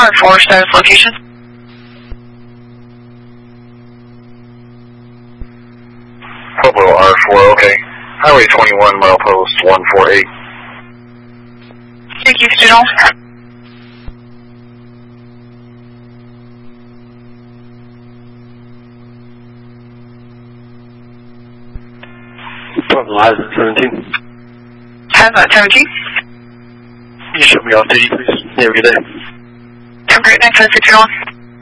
R4 status location. Pueblo R4, okay. Highway 21, milepost 148. Thank you, Signal. Pueblo Hazard 17. Hazard 17. You shut me off duty, please. You have a good day. Have a great night, 1061.